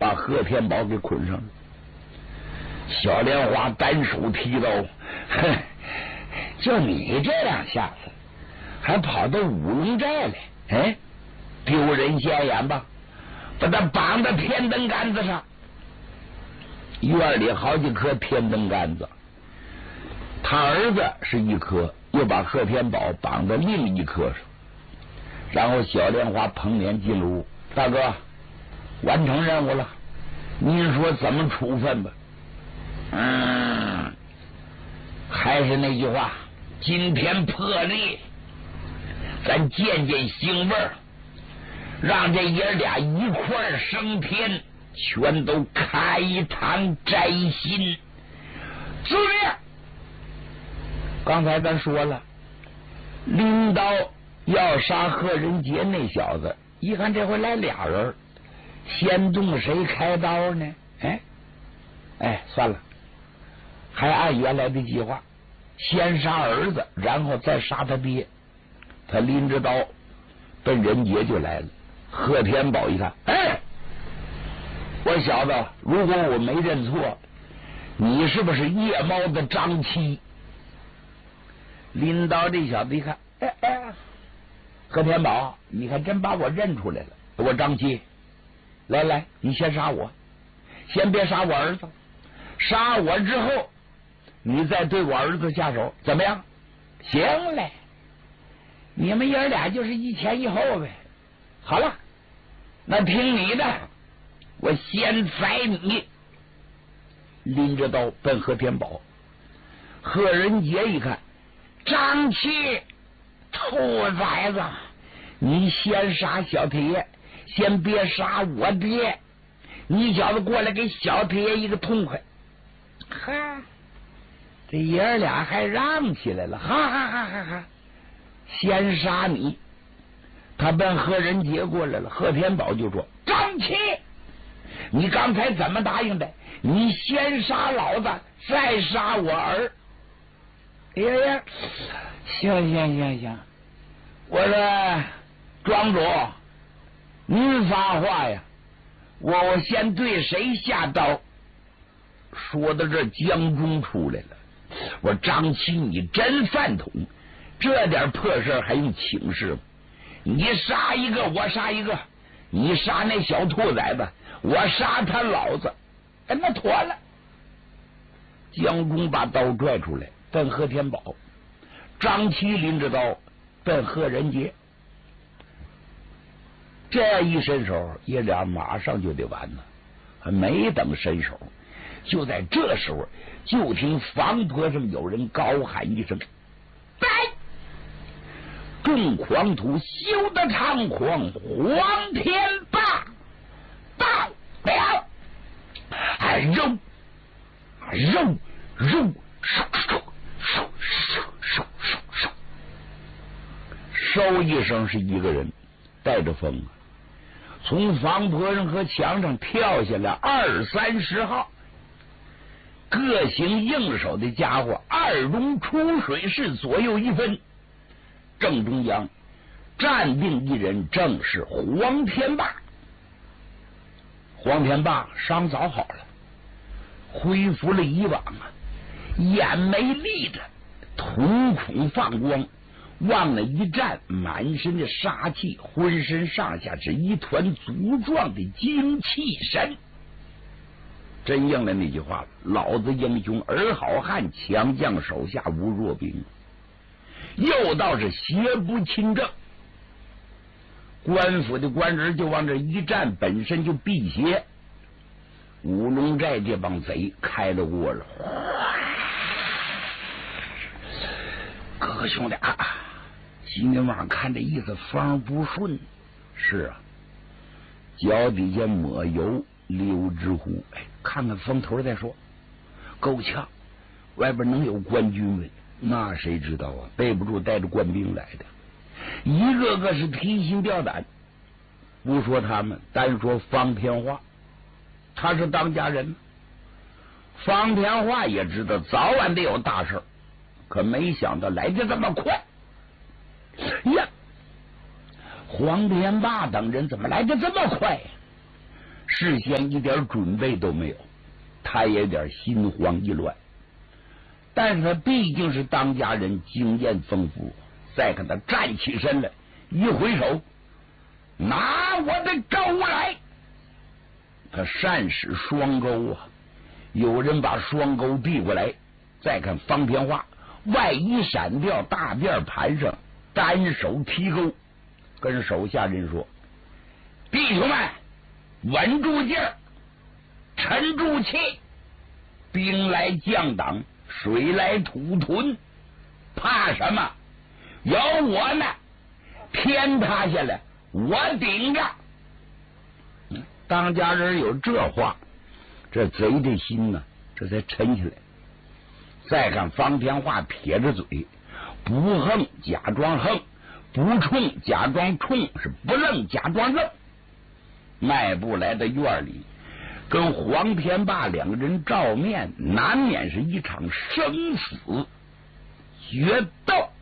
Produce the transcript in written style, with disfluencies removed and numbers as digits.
把贺天宝给捆上了。小莲花单手提刀，哼，就你这两下子，还跑到五龙寨来，哎，丢人现眼吧！把他绑到天灯杆子上，院里好几颗天灯杆子，他儿子是一颗，又把贺天宝绑到另一颗上，然后小莲花捧脸进屋，大哥，完成任务了，您说怎么处分吧？还是那句话，今天破例，咱见见腥味儿，让这爷俩一块升天，全都开堂摘心。司令，刚才咱说了，拎刀要杀贺仁杰那小子，一看这回来俩人，先动谁开刀呢？哎，算了，还按原来的计划，先杀儿子，然后再杀他爹。他拎着刀奔仁杰就来了。贺天宝一看，哎，我小子，如果我没认错，你是不是夜猫的张七？拎刀这小子一看，贺天宝，你看真把我认出来了，我张七。来，你先杀我，先别杀我儿子，杀我之后你再对我儿子下手，怎么样？行嘞，你们爷俩就是一前一后呗。好了，那听你的，我先宰你。拎着刀奔贺天宝。贺仁杰一看，张七，兔崽子，你先杀小铁，先别杀我爹，你小子过来给小铁一个痛快。哈，这爷儿俩还让起来了，哈，先杀你。他奔贺仁杰过来了，贺天宝就说，张七，你刚才怎么答应的？你先杀老子，再杀我儿。呀，行，我说庄主，您发话呀，我先对谁下刀？说到这，江中出来了。我说张七，你真饭桶，这点破事还用请示吗？你杀一个，我杀一个，你杀那小兔崽子，我杀他老子，那妥了。江中把刀拽出来，奔贺天宝。张七拎着刀奔贺仁杰。这一伸手，爷俩马上就得完了。还没等伸手，就在这时候，就听房坡上有人高喊一声：“来！”众狂徒休得猖狂，黄天霸到了！肉，嗖一声，是一个人带着风从房坡上和墙上跳下来20-30号，各行应手的家伙，二龙出水式左右一分。正中央站定一人，正是黄天霸。黄天霸伤早好了，恢复了以往眼眉立着，瞳孔放光，往那一站，满身的杀气，浑身上下是一团足壮的精气神。真应了那句话，老子英雄儿好汉，强将手下无弱兵。又倒是邪不侵正，官府的官人就往这一站，本身就辟邪。五龙寨这帮贼开了窝了，各个兄弟今天晚上看这意思风不顺。是啊，脚底下抹油溜之乎，看看风头再说。够呛外边能有官军没？那谁知道啊？背不住带着官兵来的，一个个是提心吊胆。不说他们，单说方天化，他是当家人。方天化也知道早晚得有大事，可没想到来的这么快呀！黄天霸等人怎么来的这么快呀？ 事先一点准备都没有，他也有点心慌意乱。但是他毕竟是当家人，经验丰富。再看他站起身来，一挥手，拿我的钩来。他善使双钩啊！有人把双钩递过来，再看方天画，外衣闪掉，大辫盘上，单手提钩，跟手下人说：“弟兄们，稳住劲儿，沉住气，兵来将挡，水来土屯，怕什么？有我呢，天塌下来我顶着。”当家人有这话，这贼的心呢，这才沉起来。再看方天画撇着嘴，不横假装横，不冲假装冲，是不愣假装愣。迈步来到院里，跟黄天霸两个人照面，难免是一场生死决斗。